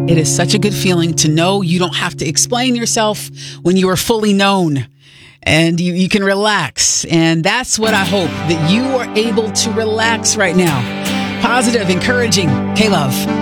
It is such a good feeling to know you don't have to explain yourself when you are fully known. And you can relax. And that's what I hope, that you are able to relax right now. Positive, encouraging K-Love.